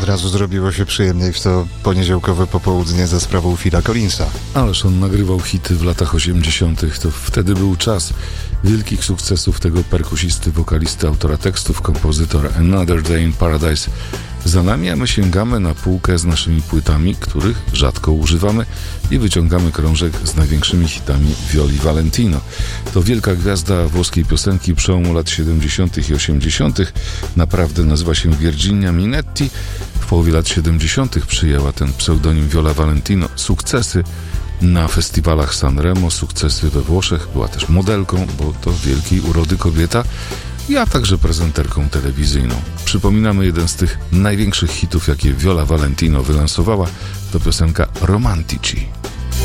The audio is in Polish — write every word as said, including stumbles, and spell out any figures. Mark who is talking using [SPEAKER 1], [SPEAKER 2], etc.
[SPEAKER 1] Od razu zrobiło się przyjemniej w to poniedziałkowe popołudnie za sprawą Phila Collinsa.
[SPEAKER 2] Ależ on nagrywał hity w latach osiemdziesiątych. To wtedy był czas wielkich sukcesów tego perkusisty, wokalisty, autora tekstów, kompozytora. Another Day in Paradise za nami, a my sięgamy na półkę z naszymi płytami, których rzadko używamy, i wyciągamy krążek z największymi hitami Violi Valentino. To wielka gwiazda włoskiej piosenki przełomu lat siedemdziesiątych i osiemdziesiątych. Naprawdę nazywa się Virginia Minetti. W połowie lat siedemdziesiątych przyjęła ten pseudonim Viola Valentino. Sukcesy na festiwalach Sanremo, sukcesy we Włoszech. Była też modelką, bo to wielkiej urody kobieta, a także prezenterką telewizyjną. Przypominamy jeden z tych największych hitów, jakie Viola Valentino wylansowała. To piosenka Romantici.